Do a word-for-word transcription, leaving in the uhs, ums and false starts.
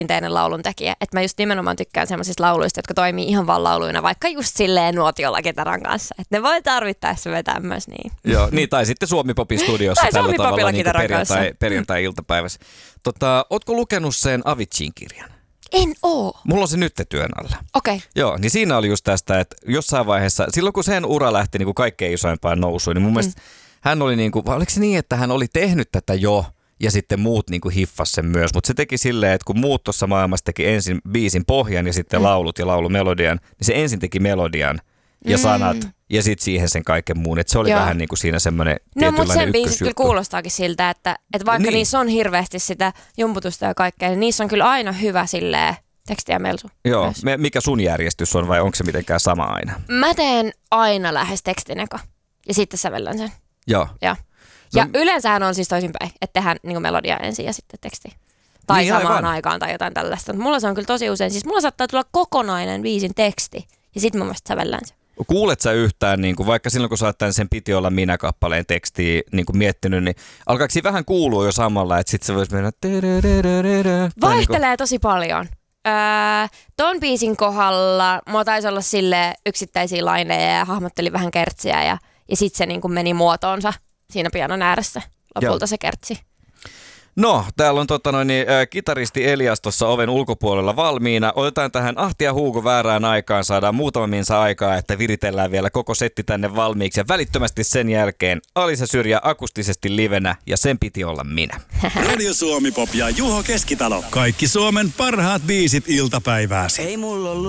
perinteinen lauluntekijä. Että mä just nimenomaan tykkään semmoisista lauluista, jotka toimii ihan vaan lauluina, vaikka just silleen nuotiolla kitaran kanssa. Että ne voi tarvittaessa vetää myös niin. Joo, niin tai sitten Suomi Popin studiossa tai tällä tavalla niin perjantai, perjantai-iltapäivässä. Tota, ootko lukenut sen Aviciin kirjan? En oo. Mulla on se nyt työn alla. Okei. Okay. Joo, niin siinä oli just tästä, että jossain vaiheessa, silloin kun sen ura lähti niin kuin kaikkein isoimpaan nousuun, niin mun mm. mielestä hän oli niin kuin, vai oliko se niin, että hän oli tehnyt tätä jo ja sitten muut niin kuin hiffas sen myös. Mutta se teki silleen, että kun muut tuossa maailmassa teki ensin biisin pohjan ja sitten mm. laulut ja laulumelodian, niin se ensin teki melodian ja mm. sanat ja sitten siihen sen kaiken muun. Että se oli Joo. vähän niin kuin siinä semmoinen tietynlainen ykkösjuttu. No mutta sen biisit kyllä kuulostaakin siltä, että, että vaikka niin. niissä on hirveästi sitä jumputusta ja kaikkea, niin niissä on kyllä aina hyvä silleen teksti ja melsu. Joo, Me, mikä sun järjestys on vai onko se mitenkään sama aina? Mä teen aina lähes tekstin eka ja sitten sävellän sen. Joo. Ja, ja no, yleensähän on siis toisinpäin, että tehdään niin melodia ensin ja sitten teksti. Tai niin, samaan aivan. aikaan tai jotain tällaista. Mulla se on kyllä tosi usein, siis mulla saattaa tulla kokonainen biisin teksti ja sitten mä vasta sävellän sen. Kuulet sä yhtään, niin kuin, vaikka silloin kun sä oot tämän sen piti olla minä-kappaleen tekstiä niin kuin miettinyt, niin alkaako siinä vähän kuulua jo samalla, että sit se voisi mennä... Vaihtelee tosi paljon. Öö, ton biisin kohdalla mulla taisi olla sille yksittäisiä laineja ja hahmottelin vähän kertsiä ja, ja sit se niin kuin meni muotoonsa siinä pianon ääressä lopulta Joo. se kertsi. No, täällä on tota noin, äh, kitaristi Elias tuossa oven ulkopuolella valmiina. Otetaan tähän Ahti ja Huuko väärään aikaan, saadaan muutama minsa aikaa, että viritellään vielä koko setti tänne valmiiksi. Ja välittömästi sen jälkeen Alisa Syrjä akustisesti livenä ja sen piti olla minä. Radio Suomi Pop ja Juho Keskitalo. Kaikki Suomen parhaat biisit iltapäivääsi. Ei mulla ollut